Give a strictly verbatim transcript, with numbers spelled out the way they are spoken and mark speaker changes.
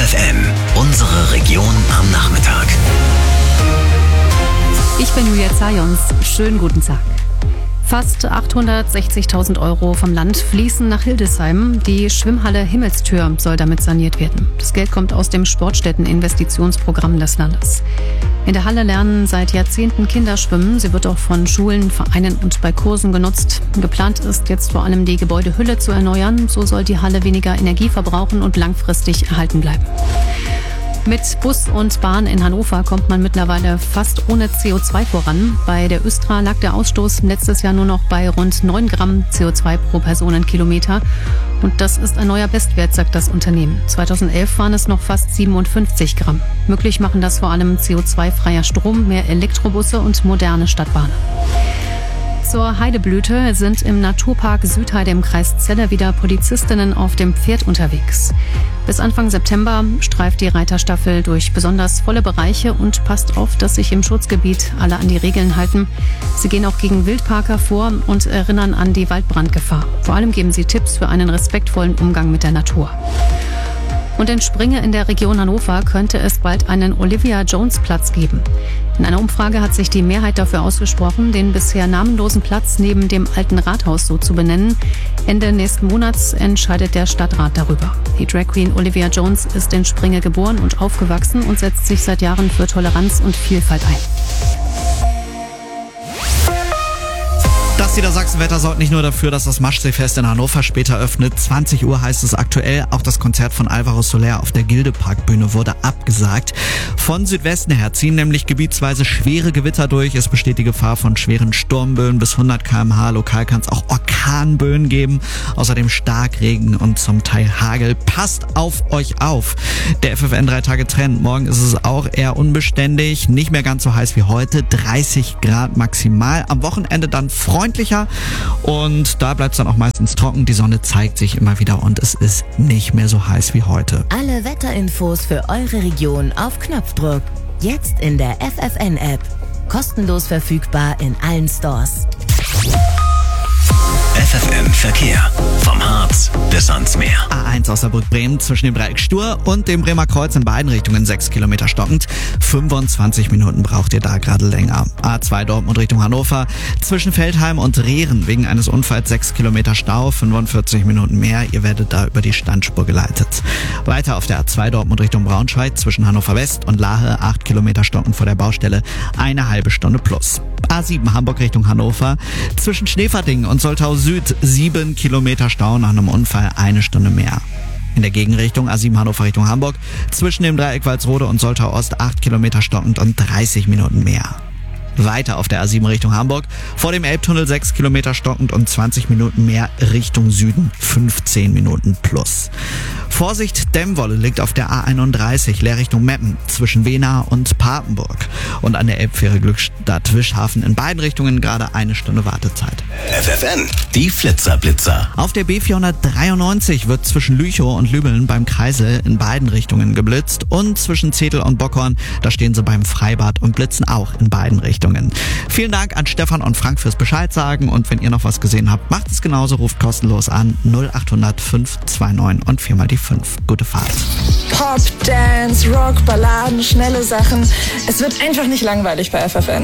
Speaker 1: F F N, unsere Region am Nachmittag.
Speaker 2: Ich bin Julia Zajons. Schönen guten Tag. Fast achthundertsechzigtausend Euro vom Land fließen nach Hildesheim. Die Schwimmhalle Himmelstür soll damit saniert werden. Das Geld kommt aus dem Sportstätten-Investitionsprogramm des Landes. In der Halle lernen seit Jahrzehnten Kinder schwimmen. Sie wird auch von Schulen, Vereinen und bei Kursen genutzt. Geplant ist jetzt vor allem die Gebäudehülle zu erneuern. So soll die Halle weniger Energie verbrauchen und langfristig erhalten bleiben. Mit Bus und Bahn in Hannover kommt man mittlerweile fast ohne C O zwei voran. Bei der Östra lag der Ausstoß letztes Jahr nur noch bei rund neun Gramm C O zwei pro Personenkilometer. Und das ist ein neuer Bestwert, sagt das Unternehmen. zweitausendelf waren es noch fast siebenundfünfzig Gramm. Möglich machen das vor allem C O zwei freier Strom, mehr Elektrobusse und moderne Stadtbahnen. Zur Heideblüte sind im Naturpark Südheide im Kreis Celle wieder Polizistinnen auf dem Pferd unterwegs. Bis Anfang September streift die Reiterstaffel durch besonders volle Bereiche und passt auf, dass sich im Schutzgebiet alle an die Regeln halten. Sie gehen auch gegen Wildparker vor und erinnern an die Waldbrandgefahr. Vor allem geben sie Tipps für einen respektvollen Umgang mit der Natur. Und in Springe in der Region Hannover könnte es bald einen Olivia-Jones-Platz geben. In einer Umfrage hat sich die Mehrheit dafür ausgesprochen, den bisher namenlosen Platz neben dem alten Rathaus so zu benennen. Ende nächsten Monats entscheidet der Stadtrat darüber. Die Drag Queen Olivia Jones ist in Springe geboren und aufgewachsen und setzt sich seit Jahren für Toleranz und Vielfalt ein.
Speaker 3: Das Niedersachsenwetter sorgt nicht nur dafür, dass das Maschseefest in Hannover später öffnet. zwanzig Uhr heißt es aktuell, auch das Konzert von Alvaro Soler auf der Gildeparkbühne wurde abgesagt. Von Südwesten her ziehen nämlich gebietsweise schwere Gewitter durch. Es besteht die Gefahr von schweren Sturmböen bis hundert Kilometer pro Stunde. Lokal kann es auch Orkanböen geben. Außerdem Starkregen und zum Teil Hagel. Passt auf euch auf. Der F F N drei Tage Trend. Morgen ist es auch eher unbeständig. Nicht mehr ganz so heiß wie heute. dreißig Grad maximal. Am Wochenende dann freundlicher. Und da bleibt es dann auch meistens trocken. Die Sonne zeigt sich immer wieder und es ist nicht mehr so heiß wie heute.
Speaker 4: Alle Wetterinfos für eure Region auf Knopfdruck. Jetzt in der F F N-App. Kostenlos verfügbar in allen Stores.
Speaker 1: F F N Verkehr. Vom Harz bis ans Meer.
Speaker 3: A eins Osnabrück-Bremen zwischen dem Dreieck Stur und dem Bremer Kreuz in beiden Richtungen sechs Kilometer stockend. fünfundzwanzig Minuten braucht ihr da gerade länger. A zwei Dortmund Richtung Hannover zwischen Feldheim und Rehren wegen eines Unfalls sechs Kilometer Stau, fünfundvierzig Minuten mehr. Ihr werdet da über die Standspur geleitet. Weiter auf der A zwei Dortmund Richtung Braunschweig zwischen Hannover West und Lahe acht Kilometer stockend vor der Baustelle. Eine halbe Stunde plus. A sieben Hamburg Richtung Hannover zwischen Schneverding und Soltau Süd sieben Kilometer Stau nach einem Unfall, eine Stunde mehr. In der Gegenrichtung A sieben Hannover Richtung Hamburg zwischen dem Dreieck Walsrode und Soltau Ost acht Kilometer stockend und dreißig Minuten mehr. Weiter auf der A sieben Richtung Hamburg vor dem Elbtunnel sechs Kilometer stockend und zwanzig Minuten mehr Richtung Süden, fünfzehn Minuten plus. Vorsicht, Dämmwolle liegt auf der A einunddreißig leer Richtung Meppen zwischen Wehna und Papenburg. Und an der Elbfähre Glückstadt Wischhafen in beiden Richtungen gerade eine Stunde Wartezeit.
Speaker 1: F F N, die Flitzer-Blitzer.
Speaker 3: Auf der B vierhundertdreiundneunzig wird zwischen Lüchow und Lübeln beim Kreisel in beiden Richtungen geblitzt und zwischen Zetel und Bockhorn, da stehen sie beim Freibad und blitzen auch in beiden Richtungen. Vielen Dank an Stefan und Frank fürs Bescheid sagen und wenn ihr noch was gesehen habt, macht es genauso, ruft kostenlos an null acht hundert fünf zwei neun und viermal die fünf. Gute Fahrt.
Speaker 5: Pop, Dance, Rock, Balladen, schnelle Sachen. Es wird einfach nicht langweilig bei F F N.